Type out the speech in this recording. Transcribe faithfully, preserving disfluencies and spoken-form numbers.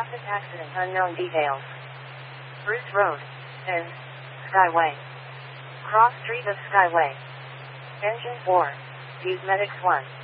Traffic accident unknown details. Bruce Road. End. Skyway. Cross street of Skyway. Engine four. Fuse Medics one.